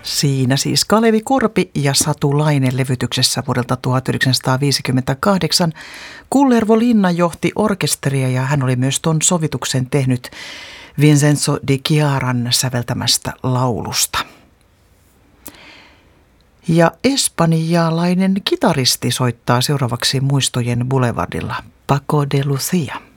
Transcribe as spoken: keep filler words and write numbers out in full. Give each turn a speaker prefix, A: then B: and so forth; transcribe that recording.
A: Siinä siis Kalevi Korpi ja Satu Laine levytyksessä vuodelta tuhatyhdeksänsataaviisikymmentäkahdeksan. Kullervo Linna johti orkesteria ja hän oli myös ton sovituksen tehnyt Vincenzo Di Chiaran säveltämästä laulusta. Ja espanjalainen kitaristi soittaa seuraavaksi Muistojen Boulevardilla, Paco de Lucia.